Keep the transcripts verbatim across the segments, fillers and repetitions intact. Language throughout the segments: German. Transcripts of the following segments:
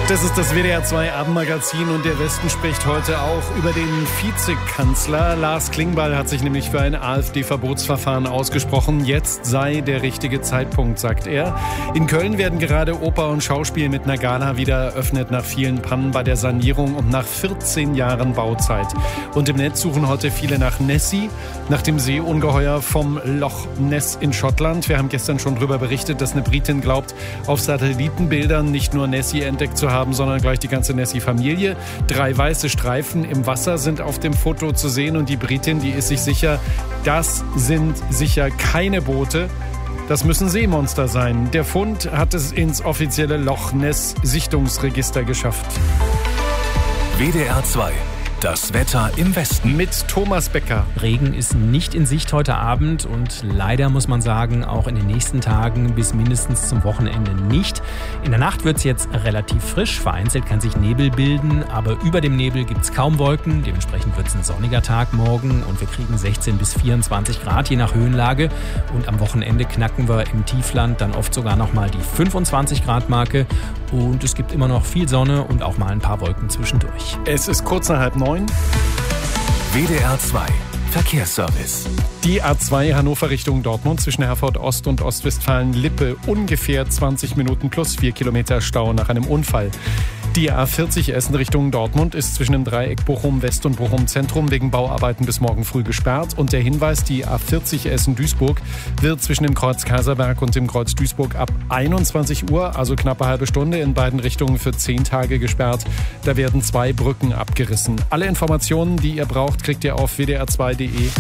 Das ist das W D R zwei Abendmagazin und der Westen spricht heute auch über den Vizekanzler. Lars Klingbeil hat sich nämlich für ein AfD-Verbotsverfahren ausgesprochen. Jetzt sei der richtige Zeitpunkt, sagt er. In Köln werden gerade Oper und Schauspiel mit einer Gala wieder eröffnet nach vielen Pannen bei der Sanierung und nach vierzehn Jahren Bauzeit. Und im Netz suchen heute viele nach Nessie, nach dem Seeungeheuer vom Loch Ness in Schottland. Wir haben gestern schon darüber berichtet, dass eine Britin glaubt, auf Satellitenbildern nicht nur Nessie entdeckt zu haben, sondern gleich die ganze Nessie-Familie. Drei weiße Streifen im Wasser sind auf dem Foto zu sehen und die Britin, die ist sich sicher, das sind sicher keine Boote. Das müssen Seemonster sein. Der Fund hat es ins offizielle Loch Ness-Sichtungsregister geschafft. W D R zwei. Das Wetter im Westen. Mit Thomas Becker. Regen ist nicht in Sicht heute Abend und leider muss man sagen, auch in den nächsten Tagen bis mindestens zum Wochenende nicht. In der Nacht wird es jetzt relativ frisch, vereinzelt kann sich Nebel bilden, aber über dem Nebel gibt es kaum Wolken. Dementsprechend wird es ein sonniger Tag morgen und wir kriegen sechzehn bis vierundzwanzig Grad je nach Höhenlage. Und am Wochenende knacken wir im Tiefland dann oft sogar nochmal die fünfundzwanzig Grad Marke. Und es gibt immer noch viel Sonne und auch mal ein paar Wolken zwischendurch. Es ist kurz nach halb neun. W D R zwei Verkehrsservice. Die A zwei Hannover Richtung Dortmund zwischen Herford Ost und Ostwestfalen-Lippe. Ungefähr zwanzig Minuten plus vier Kilometer Stau nach einem Unfall. Die A vierzig Essen Richtung Dortmund ist zwischen dem Dreieck Bochum West und Bochum Zentrum wegen Bauarbeiten bis morgen früh gesperrt. Und der Hinweis, die A vierzig Essen Duisburg wird zwischen dem Kreuz Kaiserberg und dem Kreuz Duisburg ab einundzwanzig Uhr, also knappe halbe Stunde, in beiden Richtungen für zehn Tage gesperrt. Da werden zwei Brücken abgerissen. Alle Informationen, die ihr braucht, kriegt ihr auf w d r zwei punkt d e.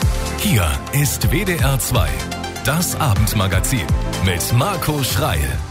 Hier ist W D R zwei, das Abendmagazin mit Marco Schreil.